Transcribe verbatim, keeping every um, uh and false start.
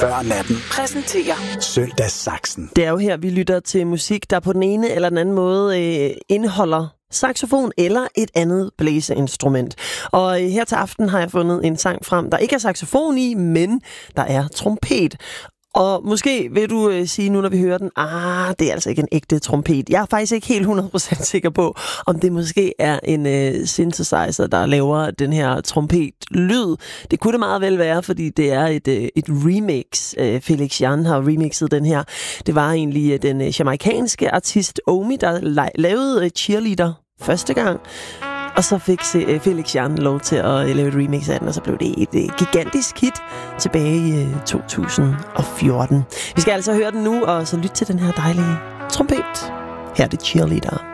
Før natten præsenterer Søndagssaxen. Det er jo her, vi lytter til musik, der på den ene eller den anden måde øh, indeholder saxofon eller et andet blæseinstrument. Og øh, her til aften har jeg fundet en sang frem, der ikke er saxofon i, men der er trompet. Og måske vil du øh, sige nu, når vi hører den, ah, det er altså ikke en ægte trompet. Jeg er faktisk ikke helt hundrede procent sikker på, om det måske er en øh, synthesizer, der laver den her trompet-lyd. Det kunne det meget vel være, fordi det er et, øh, et remix. Øh, Felix Jan har remixet den her. Det var egentlig øh, den øh, jamaikanske artist Omi, der la- lavede øh, Cheerleader første gang. Og så fik Felix Jan lov til at lave et remix af den, og så blev det et gigantisk hit tilbage i to tusind og fjorten. Vi skal altså høre den nu, og så lytte til den her dejlige trompet. Her er det Cheerleader.